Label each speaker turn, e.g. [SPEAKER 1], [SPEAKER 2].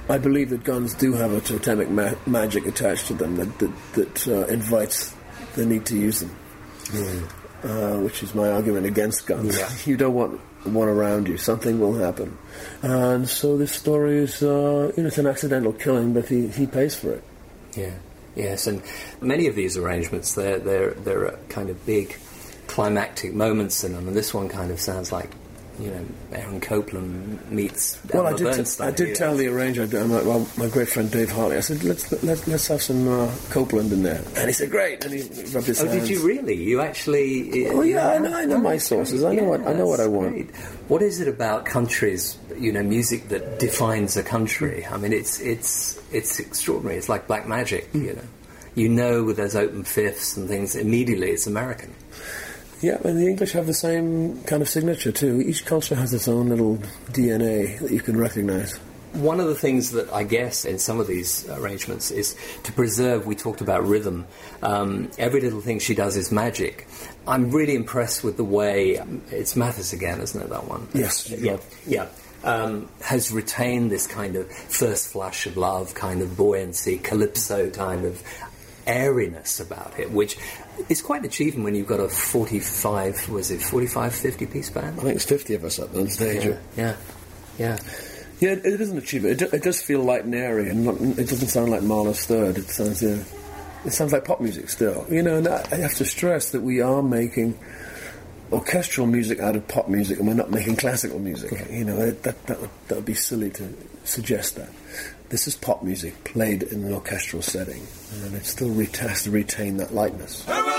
[SPEAKER 1] I believe that guns do have a totemic magic attached to them that invites the need to use them, which is my argument against guns.
[SPEAKER 2] Yeah.
[SPEAKER 1] You don't want one around you. Something will happen. And so this story is, it's an accidental killing, but he pays for it.
[SPEAKER 2] Yeah, yes, and many of these arrangements, there are kind of big climactic moments in them, and this one kind of sounds like, Aaron Copland meets Elmer Bernstein.
[SPEAKER 1] I did tell the arranger, my great friend Dave Hartley, I said, let's have some Copland in there. And he said, great, and he rubbed his hands.
[SPEAKER 2] Did you really? You actually...
[SPEAKER 1] I know my sources. I know what I want.
[SPEAKER 2] Great. What is it about countries, music that defines a country? I mean, it's extraordinary. It's like black magic, with those open fifths and things, immediately it's American.
[SPEAKER 1] Yeah, and the English have the same kind of signature too. Each culture has its own little DNA that you can recognise.
[SPEAKER 2] One of the things that I guess in some of these arrangements is to preserve, we talked about rhythm, every little thing she does is magic. I'm really impressed with the way, it's Mathis again, isn't it, that one?
[SPEAKER 1] Yes.
[SPEAKER 2] Yeah. Has retained this kind of first flush of love, kind of buoyancy, calypso kind of airiness about it, which is quite an achievement when you've got a 45, 50 piece band?
[SPEAKER 1] I think it's 50 of us up on stage.
[SPEAKER 2] Yeah,
[SPEAKER 1] it is an achievement. It does feel light and airy, and it doesn't sound like Mahler's Third. It sounds like pop music still. And I have to stress that we are making orchestral music out of pop music, and we're not making classical music. That would be silly to suggest that. This is pop music played in an orchestral setting, and it still has to retain that lightness.